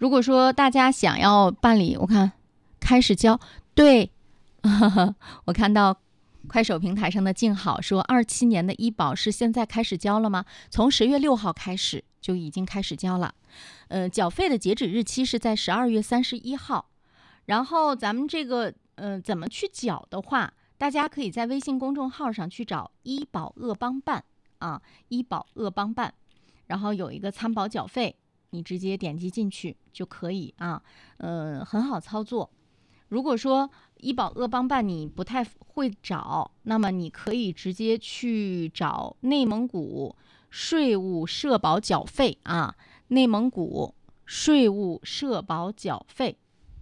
如果说大家想要办理，我看开始交，对，我看到快手平台上的静好说，27年的医保是现在开始交了吗？从10月6号开始就已经开始交了。缴费的截止日期是在12月31号。然后咱们这个怎么去缴的话，大家可以在微信公众号上去找医保鄂邦办啊，医保鄂邦办，然后有一个参保缴费，你直接点击进去就可以啊，很好操作。如果说医保鄂邦办你不太会找，那么你可以直接去找内蒙古税务社保缴费啊，内蒙古税务社保缴费。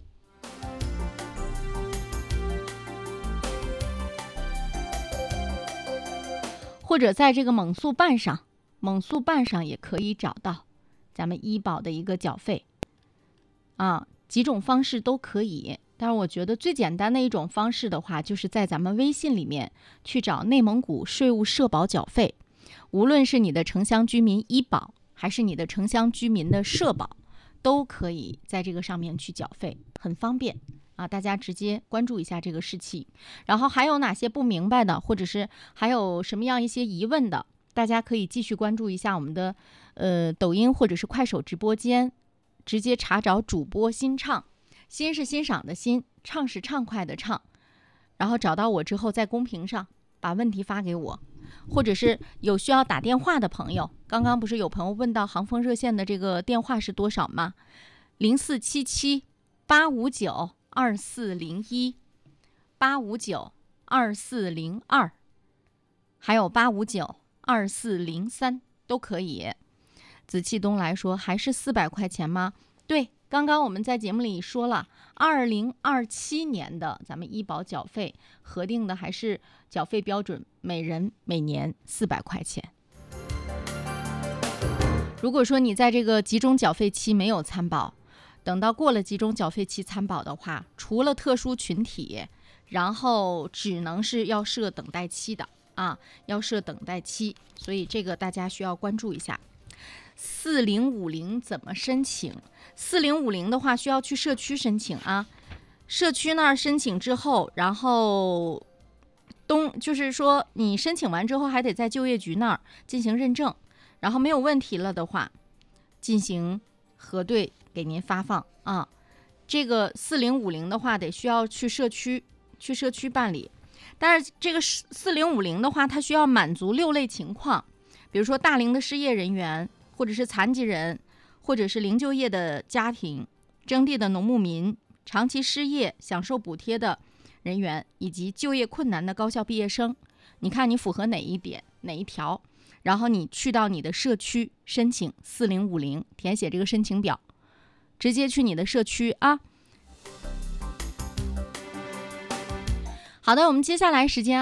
或者在这个猛速办上也可以找到咱们医保的一个缴费啊，几种方式都可以。但是我觉得最简单的一种方式的话，就是在咱们微信里面去找内蒙古税务社保缴费，无论是你的城乡居民医保，还是你的城乡居民的社保，都可以在这个上面去缴费，很方便啊，大家直接关注一下这个事情。然后还有哪些不明白的，或者是还有什么样一些疑问的，大家可以继续关注一下我们的抖音或者是快手直播间，直接查找主播欣畅，欣是欣赏的欣，畅是畅快的畅，然后找到我之后在公屏上把问题发给我，或者是有需要打电话的朋友，刚刚不是有朋友问到杭丰热线的这个电话是多少吗？0477-859-2401 859-2402，还有859-2403都可以。紫气东来说还是400块钱吗？对，刚刚我们在节目里说了，2027年的咱们医保缴费核定的还是缴费标准，每人每年400块钱。如果说你在这个集中缴费期没有参保，等到过了集中缴费期参保的话，除了特殊群体，然后只能是要设等待期的啊，要设等待期，所以这个大家需要关注一下。4050怎么申请？4050的话需要去社区申请啊，社区那儿申请之后，然后就是说你申请完之后还得在就业局那儿进行认证，然后没有问题了的话，进行核对给您发放啊。这个4050的话得需要去社区办理，但是这个4050的话，它需要满足6类情况，比如说大龄的失业人员，或者是残疾人，或者是零就业的家庭，征地的农牧民，长期失业享受补贴的人员，以及就业困难的高校毕业生。你看你符合哪一条，然后你去到你的社区申请4050，填写这个申请表，直接去你的社区啊。好的，我们接下来时间